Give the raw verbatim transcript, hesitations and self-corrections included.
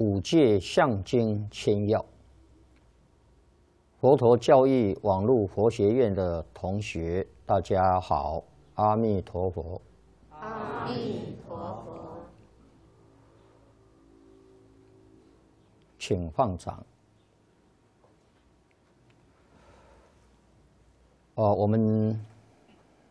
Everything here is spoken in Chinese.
五戒相经千要，佛陀教育网络佛学院的同学，大家好，阿弥陀佛。 阿弥陀佛。 请放掌。哦，我们